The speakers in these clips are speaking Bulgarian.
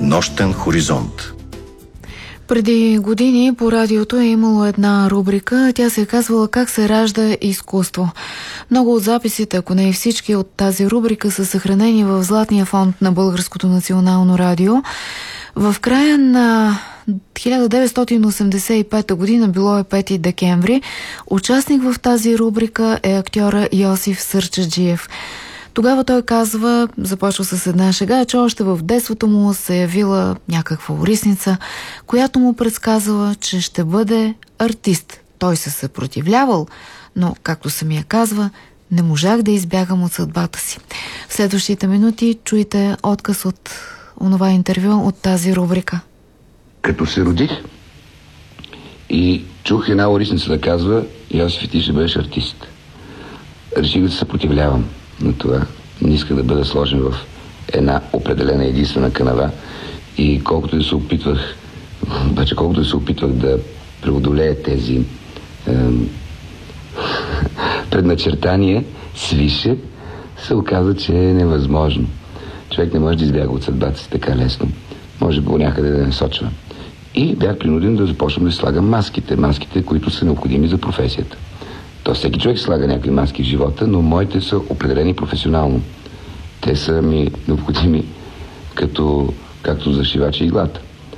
Нощен хоризонт. Преди години по радиото е имало една рубрика. Тя се е казвала "Как се ражда изкуство". Много от записите, ако не и всички от тази рубрика, са съхранени в Златния фонд на Българското национално радио. В края на 1985 година, било е 5 декември, участник в тази рубрика е актьора Йосиф Сърчаджиев. Тогава той казва, започва с една шега, че още в детството му се явила някаква орисница, която му предсказала, че ще бъде артист. Той се съпротивлявал, но, както самия казва, не можах да избягам от съдбата си. В следващите минути чуйте отказ от онова интервю от тази рубрика. Като се родих и чух една орисница да казва: "Йосиф, ти ще бъдеш артист", реших да се съпротивлявам на това. Не исках да бъда сложен в една определена единствена канава и колкото да се опитвах да преодолея тези предначертания свише, се оказа, че е невъзможно. Човек не може да избяга от съдбата си така лесно. Може по някъде да насочва. И бях принуден да започвам да слагам маските, които са необходими за професията. То всеки човек слага някакви маски в живота, но моите са определени професионално. Те са ми необходими както за шивача иглата.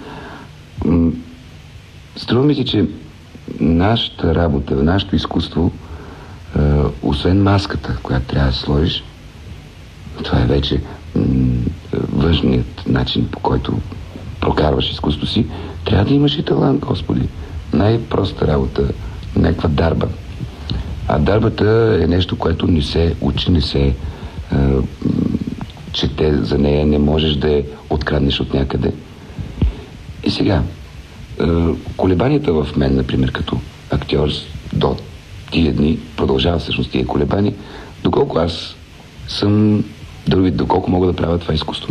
Струва ми се, че нашата работа, нашето изкуство, освен маската, която трябва да сложиш, това е вече външният начин, по който прокарваш изкуството си, трябва да имаш и талант, Господи. Най-проста работа, някаква дарба. А дарбата е нещо, което не се учи, не се чете, за нея не можеш да я откраднеш от някъде. И сега, колебанията в мен, например, като актьор до тия дни, продължава всъщност тия колебания, доколко аз съм доколко мога да правя това изкуство.